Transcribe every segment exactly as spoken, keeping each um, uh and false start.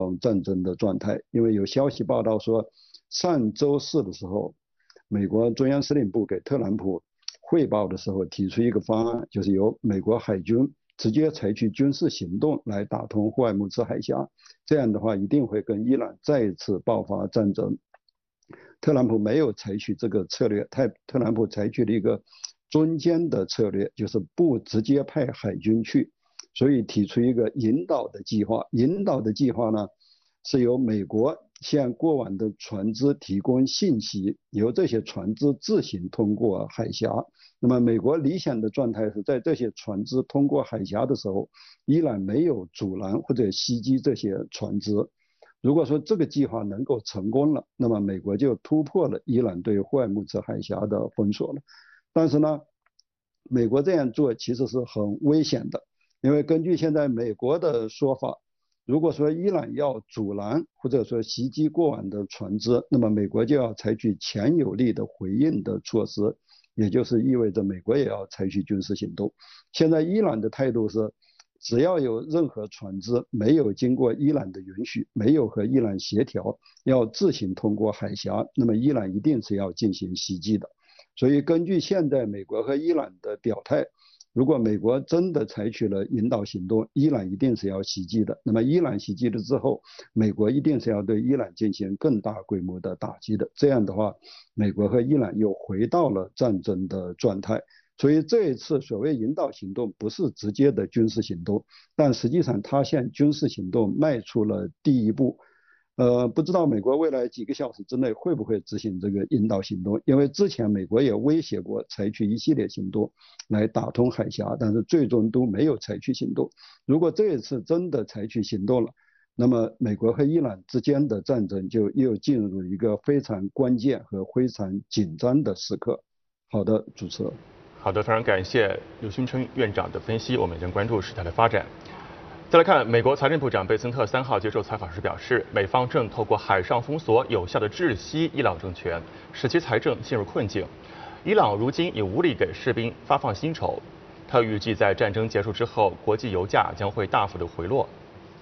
战争的状态。因为有消息报道说，上周四的时候，美国中央司令部给特朗普汇报的时候提出一个方案，就是由美国海军直接采取军事行动来打通霍尔木兹海峡，这样的话一定会跟伊朗再一次爆发战争。特朗普没有采取这个策略，特特朗普采取了一个中间的策略，就是不直接派海军去，所以提出一个引导的计划。引导的计划呢，是由美国向过往的船只提供信息，由这些船只自行通过海峡。那么美国理想的状态是在这些船只通过海峡的时候，伊朗没有阻拦或者袭击这些船只。如果说这个计划能够成功了，那么美国就突破了伊朗对霍尔木兹海峡的封锁了。但是呢，美国这样做其实是很危险的，因为根据现在美国的说法，如果说伊朗要阻拦或者说袭击过往的船只，那么美国就要采取强有力的回应的措施，也就是意味着美国也要采取军事行动。现在伊朗的态度是，只要有任何船只没有经过伊朗的允许，没有和伊朗协调，要自行通过海峡，那么伊朗一定是要进行袭击的。所以根据现在美国和伊朗的表态，如果美国真的采取了引导行动，伊朗一定是要袭击的。那么伊朗袭击了之后，美国一定是要对伊朗进行更大规模的打击的。这样的话，美国和伊朗又回到了战争的状态。所以这一次所谓引导行动不是直接的军事行动，但实际上它向军事行动迈出了第一步。呃，不知道美国未来几个小时之内会不会执行这个引导行动，因为之前美国也威胁过采取一系列行动来打通海峡，但是最终都没有采取行动。如果这一次真的采取行动了，那么美国和伊朗之间的战争就又进入一个非常关键和非常紧张的时刻。好的，主持人。 好的，非常感谢刘勋春院长的分析，我们将关注事态的发展。再来看，美国财政部长贝森特三号接受采访时表示，美方正透过海上封锁有效地窒息伊朗政权，使其财政陷入困境。伊朗如今已无力给士兵发放薪酬。他预计在战争结束之后，国际油价将会大幅的回落。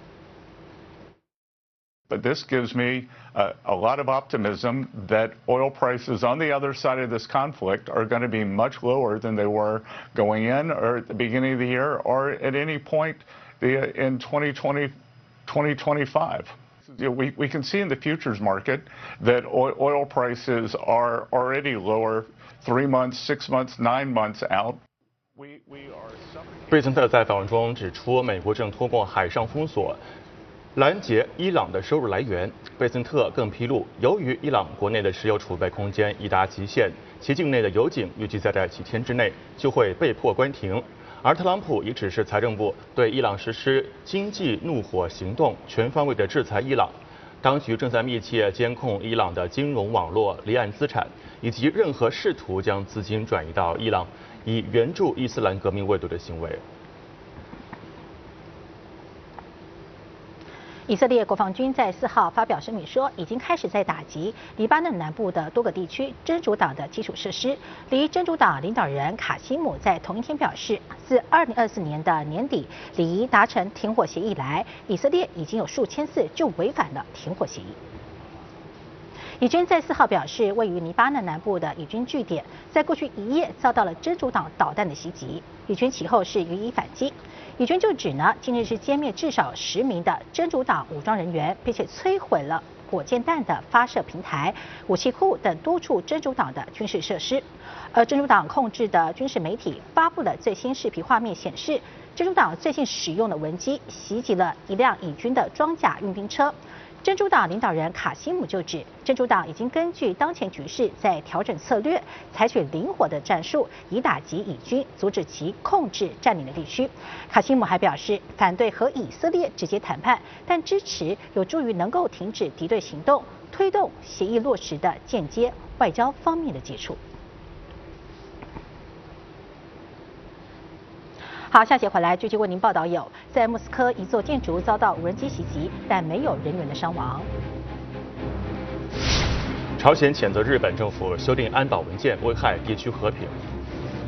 But this gives me uh, a lot of optimism that oil prices on the other side of this conflict are going to be much lower than they were going in or at the beginning of the year or at any point the, in twenty twenty, twenty twenty-five. You know, we, we can see in the futures market that oil, oil prices are already lower three months, six months, nine months out. We, we are 贝森特在访问中指出，美国正通过海上封锁拦截伊朗的收入来源。贝森特更披露，由于伊朗国内的石油储备空间已达极限，其境内的油井预计在在几天之内就会被迫关停。而特朗普已指示财政部对伊朗实施经济怒火行动，全方位的制裁伊朗。当局正在密切监控伊朗的金融网络、离岸资产，以及任何试图将资金转移到伊朗以援助伊斯兰革命卫队的行为。 以色列国防军在四号发表声明说，已经开始在打击黎巴嫩南部的多个地区真主党的基础设施。离真主党领导人卡西姆在同一天表示，自二零二四年的年底离达成停火协议来，以色列已经有数千次就违反了停火协议。以军在四号表示，位于黎巴嫩南部的以军据点，在过去一夜遭到了真主党导弹的袭击，以军其后是予以反击。以军就指呢，近日是歼灭至少十名的真主党武装人员，并且摧毁了火箭弹的发射平台、武器库等多处真主党的军事设施。而真主党控制的军事媒体发布了最新视频画面，显示真主党最近使用的无人机袭击了一辆以军的装甲运兵车。真主党领导人卡西姆就指，真主党已经根据当前局势在调整策略，采取灵活的战术，以打击以军，阻止其控制占领的地区。卡西姆还表示，反对和以色列直接谈判，但支持有助于能够停止敌对行动，推动协议落实的间接外交方面的接触。好，下节回来继续为您报道有，在莫斯科一座建筑遭到无人机袭击，但没有人员的伤亡。 朝鲜谴责日本政府修订安保文件，危害地区和平。